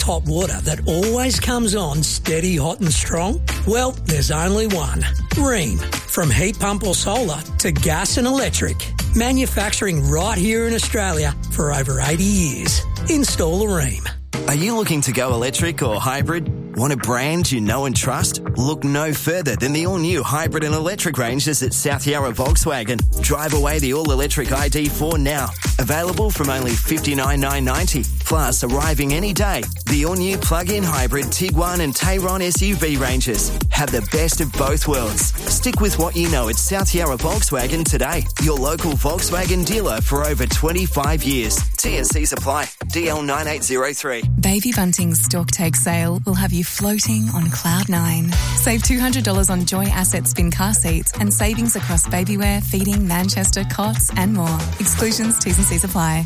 hot water that always comes on steady, hot and strong? Well, there's only one. Rheem. From heat pump or solar to gas and electric. Manufacturing right here in Australia for over 80 years. Install a Rheem. Are you looking to go electric or hybrid? Want a brand you know and trust? Look no further than the all-new hybrid and electric ranges at South Yarra Volkswagen. Drive away the all-electric ID4 now. Available from only $59,990. Plus, arriving any day, the all-new plug-in hybrid Tiguan and Tayron SUV ranges. Have the best of both worlds. Stick with what you know at South Yarra Volkswagen today. Your local Volkswagen dealer for over 25 years. TNCs apply. DL 9803. Baby Bunting's Stocktake sale will have you floating on cloud nine. Save $200 on Joy Asset Spin car seats and savings across babywear, feeding, Manchester, cots and more. Exclusions, T's and C's apply.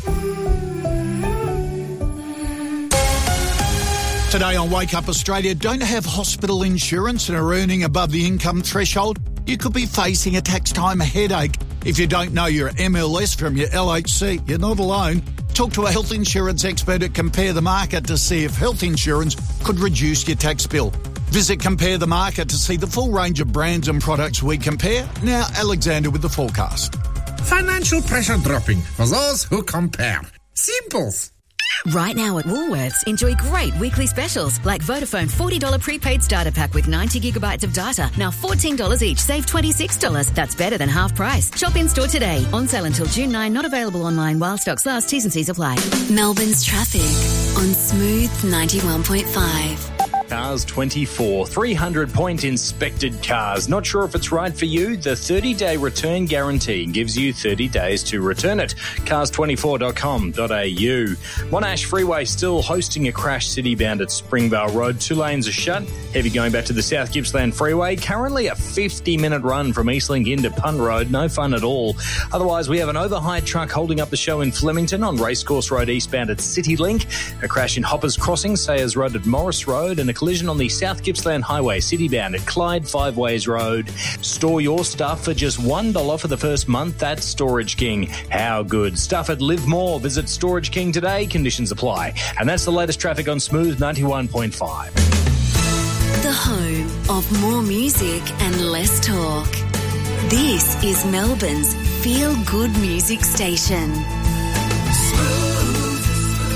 Today on Wake Up Australia, don't have hospital insurance and are earning above the income threshold? You could be facing a tax time headache. If you don't know your MLS from your LHC, you're not alone. Talk to a health insurance expert at Compare the Market to see if health insurance could reduce your tax bill. Visit Compare the Market to see the full range of brands and products we compare. Now, Alexander with the forecast. Financial pressure dropping for those who compare. Simples. Right now at Woolworths, enjoy great weekly specials like Vodafone $40 prepaid starter pack with 90 gigabytes of data. Now $14 each, save $26. That's better than half price. Shop in store today. On sale until June 9, not available online while stocks last. T's and C's apply. Melbourne's traffic on Smooth 91.5. Cars 24, 300-point inspected cars. Not sure if it's right for you? The 30-day return guarantee gives you 30 days to return it. Cars24.com.au. Monash Freeway still hosting a crash city-bound at Springvale Road. 2 lanes are shut. Heavy going back to the South Gippsland Freeway. Currently a 50-minute run from Eastlink into Punt Road. No fun at all. Otherwise, we have an overheight truck holding up the show in Flemington on Racecourse Road eastbound at CityLink. A crash in Hoppers Crossing, Sayers Road at Morris Road, and a collision on the South Gippsland Highway citybound at Clyde Five Ways Road. Store your stuff for just $1 for the first month at Storage King. How good. Stuff at Live More. Visit Storage King today. Conditions apply. And that's the latest traffic on Smooth 91.5. The home of more music and less talk. This is Melbourne's feel-good music station. Smooth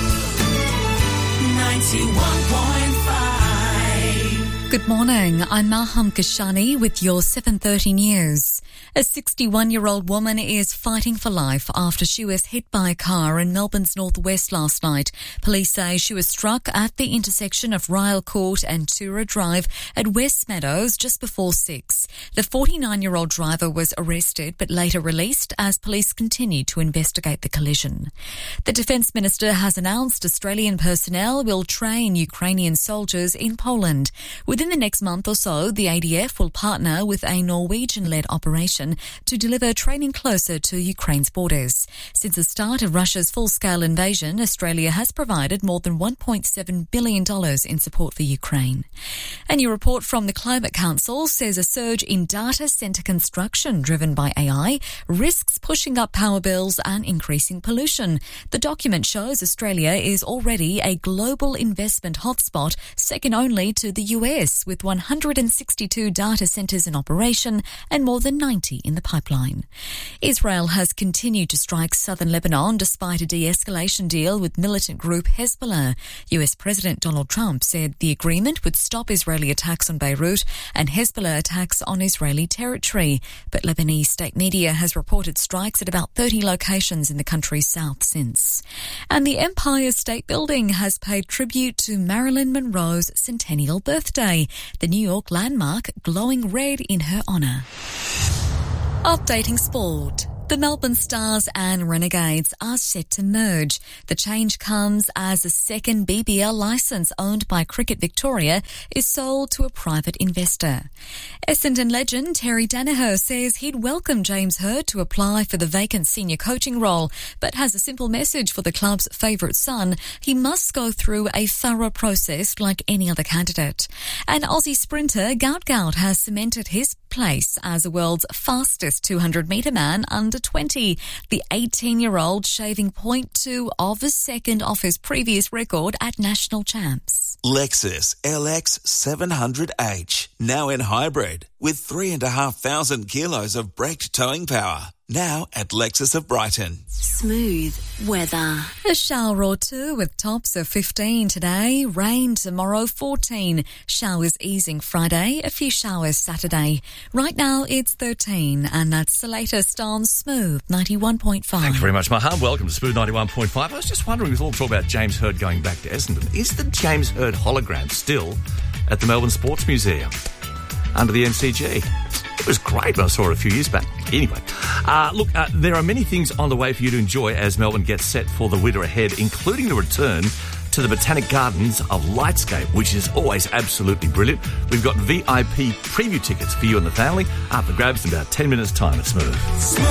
91.5. Good morning, I'm Maham Kashani with your 7:30 news. A 61-year-old woman is fighting for life after she was hit by a car in Melbourne's northwest last night. Police say she was struck at the intersection of Ryle Court and Tura Drive at West Meadows just before 6. The 49-year-old driver was arrested but later released as police continued to investigate the collision. The Defence Minister has announced Australian personnel will train Ukrainian soldiers in Poland. Within the next month or so, the ADF will partner with a Norwegian-led operation to deliver training closer to Ukraine's borders. Since the start of Russia's full-scale invasion, Australia has provided more than $1.7 billion in support for Ukraine. A new report from the Climate Council says a surge in data centre construction driven by AI risks pushing up power bills and increasing pollution. The document shows Australia is already a global investment hotspot, second only to the US, with 162 data centres in operation and more than 90 in the pipeline. Israel has continued to strike southern Lebanon despite a de-escalation deal with militant group Hezbollah. US President Donald Trump said the agreement would stop Israeli attacks on Beirut and Hezbollah attacks on Israeli territory. But Lebanese state media has reported strikes at about 30 locations in the country's south since. And the Empire State Building has paid tribute to Marilyn Monroe's centennial birthday, the New York landmark glowing red in her honour. Updating sport. The Melbourne Stars and Renegades are set to merge. The change comes as a second BBL licence owned by Cricket Victoria is sold to a private investor. Essendon legend Terry Danaher says he'd welcome James Hird to apply for the vacant senior coaching role, but has a simple message for the club's favourite son. He must go through a thorough process like any other candidate. And Aussie sprinter Gout Gout has cemented his place as the world's fastest 200-metre man under 20. The 18-year-old shaving 0.2 of a second off his previous record at national champs. Lexus LX 700H, now in hybrid, with 3,500 kilos of braked towing power. Now at Lexus of Brighton. Smooth weather. A shower or two with tops of 15 today. Rain tomorrow, 14. Showers easing Friday. A few showers Saturday. Right now it's 13, and that's the latest on Smooth 91.5. Thank you very much, Mahan. Welcome to Smooth 91.5. I was just wondering, with all talk about James Hird going back to Essendon, is the James Hird hologram still at the Melbourne Sports Museum under the MCG? It was great when I saw it a few years back. Anyway, look, there are many things on the way for you to enjoy as Melbourne gets set for the winter ahead, including the return to the Botanic Gardens of Lightscape, which is always absolutely brilliant. We've got VIP preview tickets for you and the family up for grabs in about 10 minutes' time at Smooth.